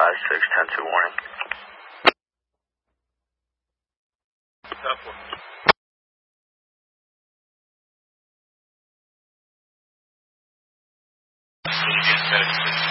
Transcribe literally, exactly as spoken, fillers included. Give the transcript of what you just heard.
five six ten two warning. Stop one. Media's medic